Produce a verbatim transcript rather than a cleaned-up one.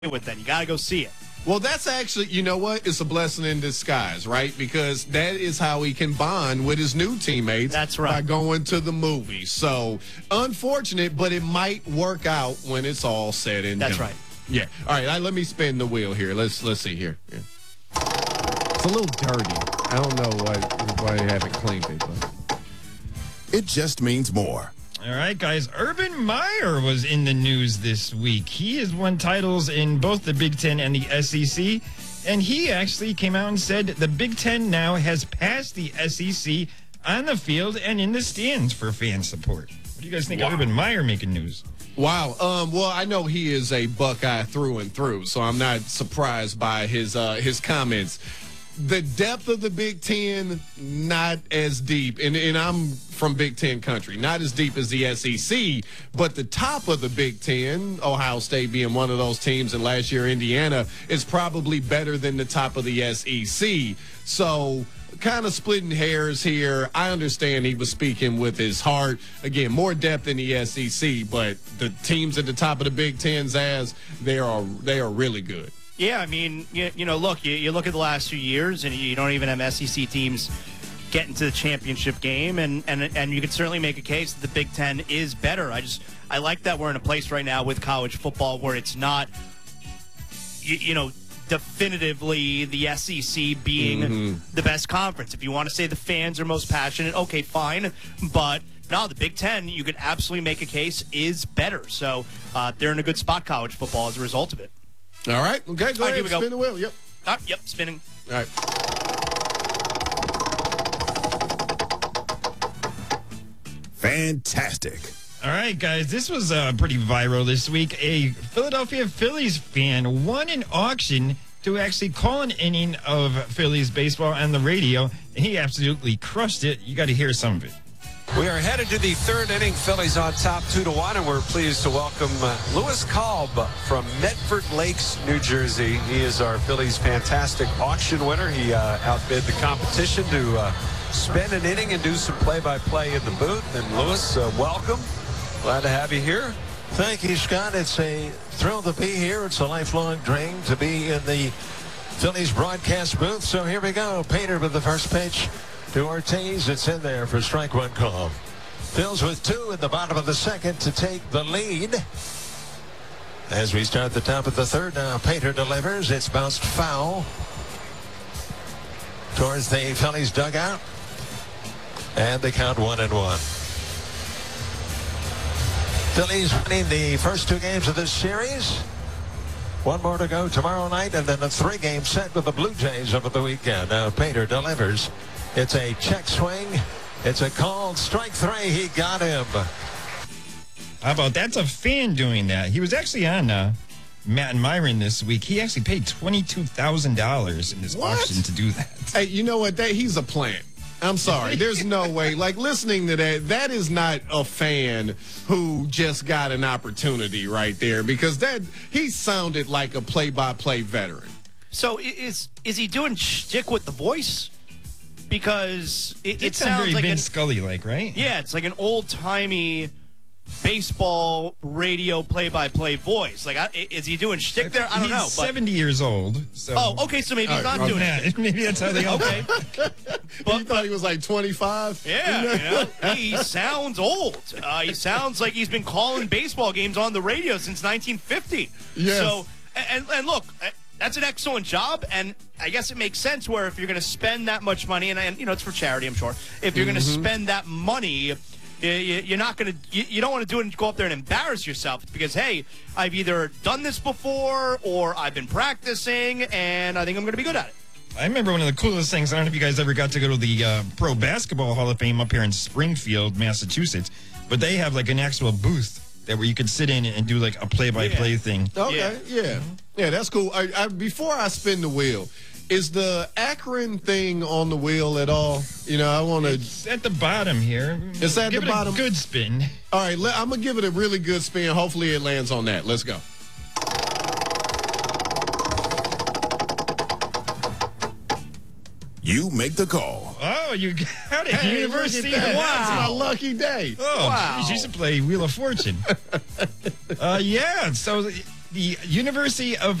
with then. You got to go see it. Well, that's actually, you know what? It's a blessing in disguise, right? Because that is how he can bond with his new teammates. That's right. By going to the movie. So, unfortunate, but it might work out when it's all said and That's done. right. Yeah. All right, let me spin the wheel here. Let's let's see here. Yeah. It's a little dirty. I don't know why, why they haven't cleaned it, but it just means more. All right, guys. Urban Meyer was in the news this week. He has won titles in both the Big Ten and the S E C, and he actually came out and said the Big Ten now has passed the S E C on the field and in the stands for fan support. What do you guys think Wow. of Urban Meyer making news? Wow. Um, well, I know he is a Buckeye through and through, so I'm not surprised by his uh, his comments. The depth of the Big Ten, not as deep, and, and I'm from Big Ten country, not as deep as the S E C, but the top of the Big Ten, Ohio State being one of those teams, and last year Indiana, is probably better than the top of the S E C. So kind of splitting hairs here. I understand he was speaking with his heart. Again, more depth in the S E C, but the teams at the top of the Big Ten's as, they are, they are really good. Yeah, I mean, you, you know, look, you, you look at the last few years, and you don't even have S E C teams getting to the championship game, and, and and you could certainly make a case that the Big Ten is better. I just I like that we're in a place right now with college football where it's not, you, you know, definitively the S E C being mm-hmm. the best conference. If you want to say the fans are most passionate, okay, fine, but no, the Big Ten, you could absolutely make a case, is better. So uh, they're in a good spot, college football, as a result of it. All right. Okay, go All right, ahead. here we go. Spin the wheel. Yep. Ah, yep, spinning. All right. Fantastic. All right, guys, this was uh, pretty viral this week. A Philadelphia Phillies fan won an auction to actually call an inning of Phillies baseball on the radio, and he absolutely crushed it. You got to hear some of it. We are headed to the third inning. Phillies on top two to one, and we're pleased to welcome uh, Lewis Kalb from Medford Lakes, New Jersey. He is our Phillies fantastic auction winner. He uh, outbid the competition to uh, spend an inning and do some play-by-play in the booth. And Lewis, uh, welcome. Glad to have you here. Thank you, Scott. It's a thrill to be here. It's a lifelong dream to be in the Phillies broadcast booth. So here we go. Painter with the first pitch to Ortiz. It's in there for strike one call. Phil's with two in the bottom of the second to take the lead. As we start the top of the third now, Painter delivers. It's bounced foul towards the Phillies dugout. And they count one and one. Phillies winning the first two games of this series. One more to go tomorrow night, and then a three-game set with the Blue Jays over the weekend. Now Painter delivers. It's a check swing. It's a called strike three. He got him. How about that's a fan doing that? He was actually on uh, Matt and Myron this week. He actually paid twenty-two thousand dollars in this What? auction to do that. Hey, you know what? That, he's a plant. I'm sorry. There's no way. Like, listening to that, that is not a fan who just got an opportunity right there, because that he sounded like a play-by-play veteran. So is is he doing shtick with the voice? Because it, it, It sounds sounds very like Vin an, Scully-like, right? yeah, it's like an old-timey baseball radio play-by-play voice. Like, I, is he doing shtick there? I don't He's know. But, seventy years old. So. oh, okay, so maybe he's All not right, doing Yeah, it. maybe that's how they all Okay. You thought he was like twenty-five? Yeah, you know, he sounds old. Uh, he sounds like he's been calling baseball games on the radio since nineteen fifty. Yes. So, and, and look, that's an excellent job, and I guess it makes sense where if you're going to spend that much money, and, and you know, it's for charity, I'm sure. If you're mm-hmm. going to spend that money, you're not going to, you don't want to do it and go up there and embarrass yourself. It's because, hey, I've either done this before or I've been practicing, and I think I'm going to be good at it. I remember one of the coolest things. I don't know if you guys ever got to go to the uh, Pro Basketball Hall of Fame up here in Springfield, Massachusetts, but they have like an actual booth that where you could sit in and do like a play-by-play yeah. thing. Okay, yeah. Yeah, Mm-hmm. yeah that's cool. I, I, before I spin the wheel, is the Akron thing on the wheel at all? You know, I want to... It's at the bottom here. It's at Give the it bottom? A good spin. All right, let, I'm going to give it a really good spin. Hopefully it lands on that. Let's go. You make the call. Oh, you got it. Hey, University look at of that. That's my Wow. lucky day. Oh, Wow. geez, you should play Wheel of Fortune. uh, yeah, so the University of